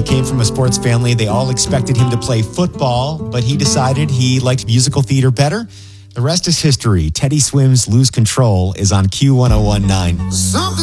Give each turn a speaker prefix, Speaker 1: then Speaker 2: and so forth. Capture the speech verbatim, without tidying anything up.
Speaker 1: came from a sports family. They all expected him to play football, but he decided he liked musical theater better. The rest is history. Teddy Swims' Lose Control is on Q one oh one nine.
Speaker 2: Something